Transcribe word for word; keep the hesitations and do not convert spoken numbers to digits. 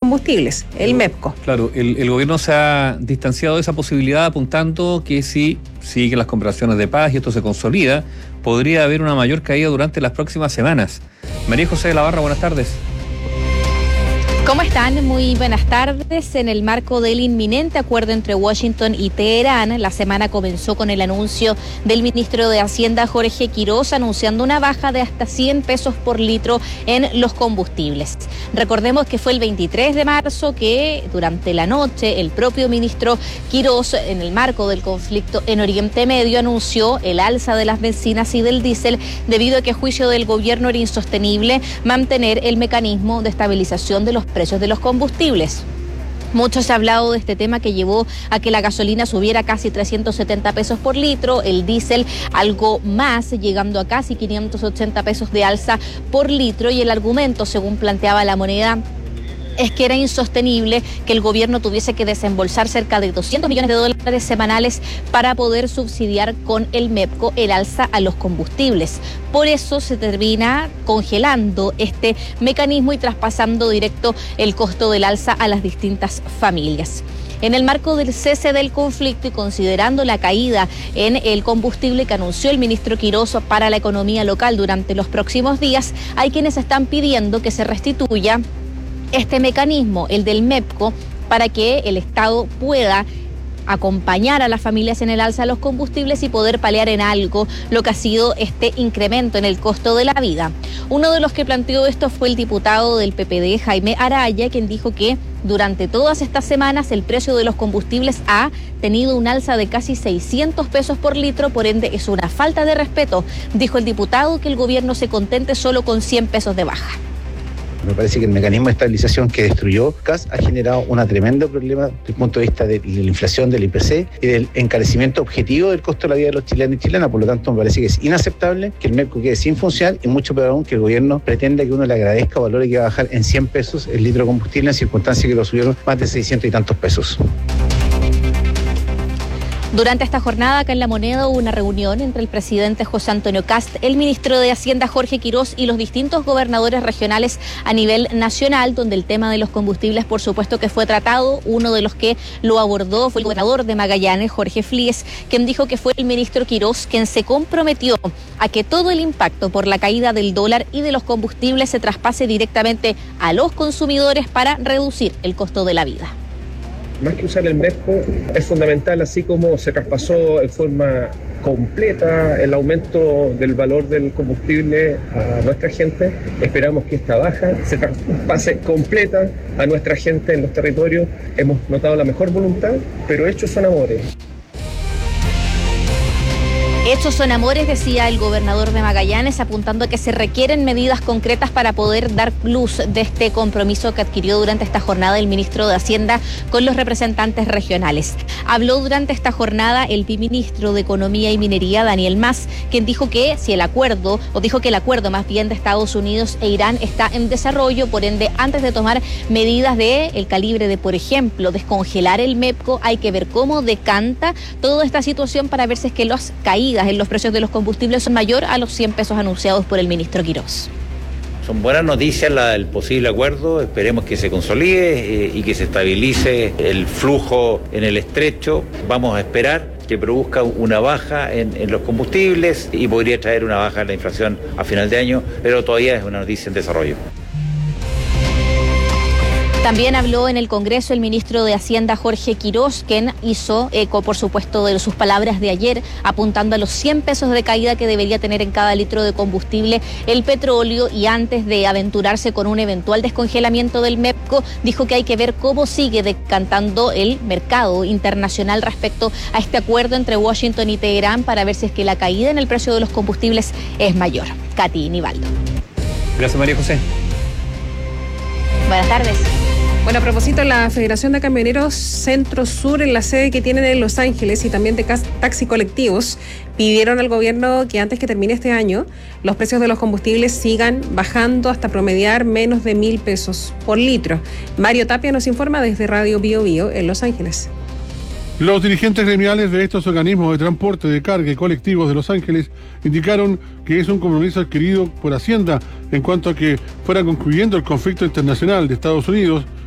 combustibles, el MEPCO. Claro, el, el gobierno se ha distanciado de esa posibilidad apuntando que si siguen las conversaciones de paz y esto se consolida, podría haber una mayor caída durante las próximas semanas. María José de la Barra, buenas tardes. ¿Cómo están? Muy buenas tardes. En el marco del inminente acuerdo entre Washington y Teherán, la semana comenzó con el anuncio del ministro de Hacienda, Jorge Quiroz, anunciando una baja de hasta cien pesos por litro en los combustibles. Recordemos que fue el veintitrés de marzo que durante la noche el propio ministro Quiroz, en el marco del conflicto en Oriente Medio, anunció el alza de las bencinas y del diésel debido a que a juicio del gobierno era insostenible mantener el mecanismo de estabilización de los precios precios de los combustibles. Mucho se ha hablado de este tema que llevó a que la gasolina subiera casi trescientos setenta pesos por litro, el diésel algo más, llegando a casi quinientos ochenta pesos de alza por litro, y el argumento, según planteaba La Moneda, es que era insostenible que el gobierno tuviese que desembolsar cerca de doscientos millones de dólares semanales para poder subsidiar con el MEPCO el alza a los combustibles. Por eso se termina congelando este mecanismo y traspasando directo el costo del alza a las distintas familias. En el marco del cese del conflicto y considerando la caída en el combustible que anunció el ministro Quiroz para la economía local durante los próximos días, hay quienes están pidiendo que se restituya este mecanismo, el del MEPCO, para que el Estado pueda acompañar a las familias en el alza de los combustibles y poder paliar en algo lo que ha sido este incremento en el costo de la vida. Uno de los que planteó esto fue el diputado del P P D, Jaime Araya, quien dijo que durante todas estas semanas el precio de los combustibles ha tenido un alza de casi seiscientos pesos por litro, por ende es una falta de respeto. Dijo el diputado que el gobierno se contente solo con cien pesos de baja. Me parece que el mecanismo de estabilización que destruyó C A S ha generado un tremendo problema desde el punto de vista de la inflación del I P C y del encarecimiento objetivo del costo de la vida de los chilenos y chilenas. Por lo tanto, me parece que es inaceptable que el MEPCO quede sin funcionar y mucho peor aún que el gobierno pretenda que uno le agradezca o valore que va a bajar en cien pesos el litro de combustible en circunstancias que lo subieron más de seiscientos y tantos pesos. Durante esta jornada, acá en La Moneda, hubo una reunión entre el presidente José Antonio Kast, el ministro de Hacienda Jorge Quiroz y los distintos gobernadores regionales a nivel nacional, donde el tema de los combustibles, por supuesto, que fue tratado. Uno de los que lo abordó fue el gobernador de Magallanes, Jorge Flies, quien dijo que fue el ministro Quiroz quien se comprometió a que todo el impacto por la caída del dólar y de los combustibles se traspase directamente a los consumidores para reducir el costo de la vida. Más que usar el MEPCO, es fundamental, así como se traspasó en forma completa el aumento del valor del combustible a nuestra gente, esperamos que esta baja se traspase completa a nuestra gente en los territorios. Hemos notado la mejor voluntad, pero hechos son amores. Hechos son amores, decía el gobernador de Magallanes, apuntando a que se requieren medidas concretas para poder dar luz de este compromiso que adquirió durante esta jornada el ministro de Hacienda con los representantes regionales. Habló durante esta jornada el viceministro de Economía y Minería, Daniel Mas, quien dijo que si el acuerdo, o dijo que el acuerdo más bien de Estados Unidos e Irán está en desarrollo, por ende, antes de tomar medidas de el calibre de, por ejemplo, descongelar el MEPCO, hay que ver cómo decanta toda esta situación para ver si es que las caídas en los precios de los combustibles son mayor a los cien pesos anunciados por el ministro Quiroz. Son buenas noticias la del posible acuerdo, esperemos que se consolide eh, y que se estabilice el flujo en el estrecho. Vamos a esperar que produzca una baja en, en los combustibles y podría traer una baja en la inflación a final de año, pero todavía es una noticia en desarrollo. También habló en el Congreso el ministro de Hacienda, Jorge Quiroz, quien hizo eco, por supuesto, de sus palabras de ayer, apuntando a los cien pesos de caída que debería tener en cada litro de combustible el petróleo, y antes de aventurarse con un eventual descongelamiento del MEPCO, dijo que hay que ver cómo sigue decantando el mercado internacional respecto a este acuerdo entre Washington y Teherán para ver si es que la caída en el precio de los combustibles es mayor. Katy Nivaldo. Gracias, María José. Buenas tardes. Bueno, a propósito, la Federación de Camioneros Centro Sur, en la sede que tienen en Los Ángeles, y también de taxi colectivos, pidieron al gobierno que antes que termine este año, los precios de los combustibles sigan bajando hasta promediar menos de mil pesos por litro. Mario Tapia nos informa desde Radio Bio Bio en Los Ángeles. Los dirigentes gremiales de estos organismos de transporte de carga y colectivos de Los Ángeles indicaron que es un compromiso adquirido por Hacienda en cuanto a que fuera concluyendo el conflicto internacional de Estados Unidos